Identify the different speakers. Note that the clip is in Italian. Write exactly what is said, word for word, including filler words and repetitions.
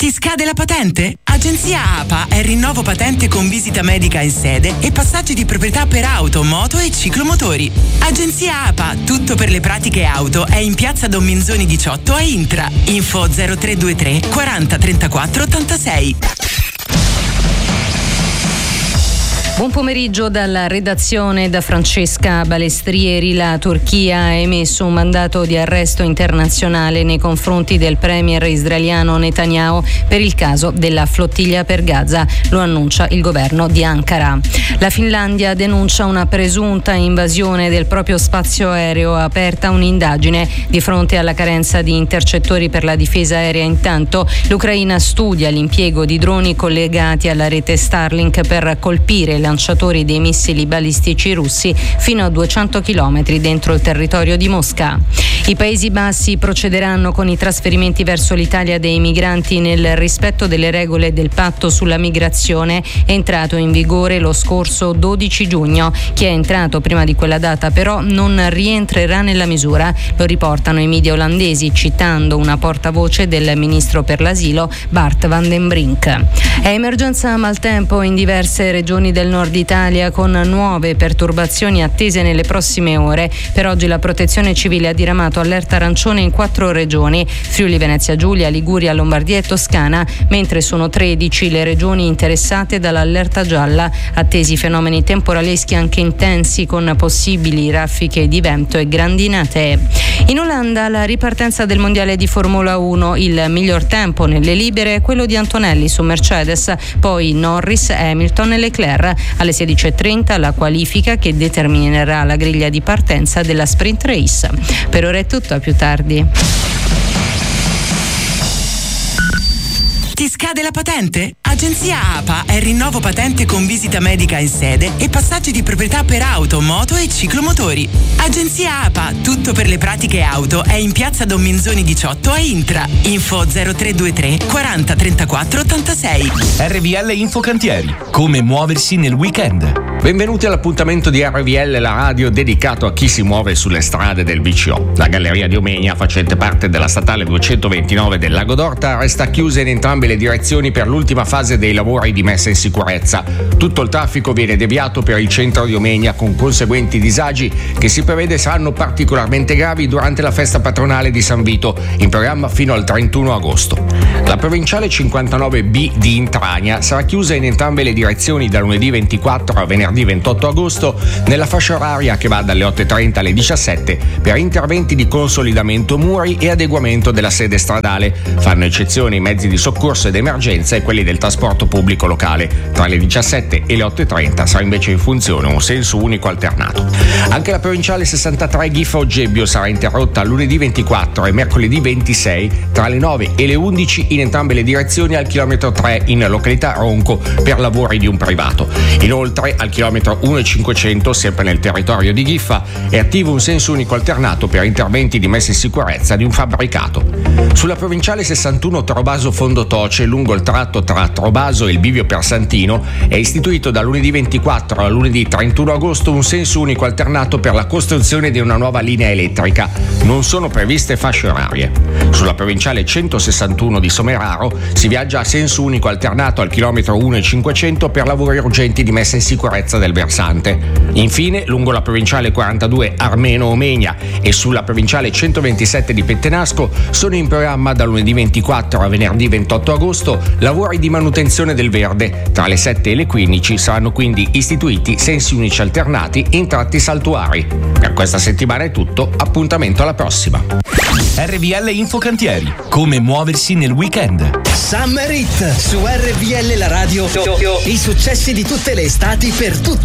Speaker 1: Ti scade la patente? Agenzia A P A è rinnovo patente con visita medica in sede e passaggi di proprietà per auto, moto e ciclomotori. Agenzia A P A, tutto per le pratiche auto, è in piazza Don Minzoni diciotto a Intra. Info zero tre due tre quaranta trentaquattro ottantasei.
Speaker 2: Buon pomeriggio dalla redazione da Francesca Balestrieri. La Turchia ha emesso un mandato di arresto internazionale nei confronti del premier israeliano Netanyahu per il caso della flottiglia per Gaza, lo annuncia il governo di Ankara. La Finlandia denuncia una presunta invasione del proprio spazio aereo, ha aperta un'indagine di fronte alla carenza di intercettori per la difesa aerea. Intanto l'Ucraina studia l'impiego di droni collegati alla rete Starlink per colpire la lanciatori dei missili balistici russi fino a duecento chilometri dentro il territorio di Mosca. I Paesi Bassi procederanno con i trasferimenti verso l'Italia dei migranti nel rispetto delle regole del patto sulla migrazione, entrato in vigore lo scorso dodici giugno. Chi è entrato prima di quella data però non rientrerà nella misura, lo riportano i media olandesi citando una portavoce del ministro per l'asilo Bart van den Brink. È emergenza maltempo in diverse regioni del nord Italia con nuove perturbazioni attese nelle prossime ore. Per oggi la Protezione Civile ha diramato allerta arancione in quattro regioni: Friuli Venezia Giulia, Liguria, Lombardia e Toscana, mentre sono tredici le regioni interessate dall'allerta gialla. Attesi fenomeni temporaleschi anche intensi con possibili raffiche di vento e grandinate. In Olanda la ripartenza del mondiale di Formula uno, il miglior tempo nelle libere è quello di Antonelli su Mercedes, poi Norris, Hamilton e Leclerc. Alle sedici e trenta la qualifica che determinerà la griglia di partenza della sprint race. Per ora è tutto, a più tardi.
Speaker 1: Ti scade la patente? Agenzia A P A è rinnovo patente con visita medica in sede e passaggi di proprietà per auto, moto e ciclomotori. Agenzia A P A, tutto per le pratiche auto, è in piazza Don Minzoni diciotto a Intra. Info zero tre due tre quaranta trentaquattro ottantasei.
Speaker 3: R V L Infocantieri. Come muoversi nel weekend. Benvenuti all'appuntamento di R V L, la radio dedicato a chi si muove sulle strade del V C O. La galleria di Omegna, facente parte della statale duecentoventinove del Lago d'Orta, resta chiusa in entrambe le direzioni per l'ultima fase dei lavori di messa in sicurezza. Tutto il traffico viene deviato per il centro di Omegna, con conseguenti disagi che si prevede saranno particolarmente gravi durante la festa patronale di San Vito, in programma fino al trentuno agosto. La provinciale cinquantanove B di Intragna sarà chiusa in entrambe le direzioni da lunedì ventiquattro a venerdì ventotto agosto nella fascia oraria che va dalle otto e trenta alle diciassette per interventi di consolidamento muri e adeguamento della sede stradale. Fanno eccezione i mezzi di soccorso ed emergenza e quelli del trasporto pubblico locale. Tra le diciassette e le otto e trenta sarà invece in funzione un senso unico alternato. Anche la provinciale sessantatré Ghiffa-Oggebbio sarà interrotta lunedì ventiquattro e mercoledì ventisei tra le nove e le undici in entrambe le direzioni al chilometro tre in località Ronco per lavori di un privato. Inoltre al chilometro uno e cinquecento, sempre nel territorio di Ghiffa, è attivo un senso unico alternato per interventi di messa in sicurezza di un fabbricato. Sulla provinciale sessantuno Trobaso Fondotoce, lungo il tratto tra Trobaso e il bivio Persantino, è istituito da lunedì ventiquattro a lunedì trentuno agosto un senso unico alternato per la costruzione di una nuova linea elettrica. Non sono previste fasce orarie. Sulla provinciale centosessantuno di Someraro si viaggia a senso unico alternato al chilometro uno e cinquecento per lavori urgenti di messa in sicurezza del versante. Infine, lungo la provinciale quarantadue Armeno-Omegna e sulla provinciale centoventisette di Pettenasco sono in programma da lunedì ventiquattro a venerdì ventotto agosto lavori di manutenzione del verde. Tra le sette e le quindici saranno quindi istituiti sensi unici alternati in tratti saltuari. Per questa settimana è tutto, appuntamento alla prossima. R V L Infocantieri. Come muoversi nel weekend.
Speaker 4: Summer Hit su R V L, la radio. I successi di tutte le estati per tutti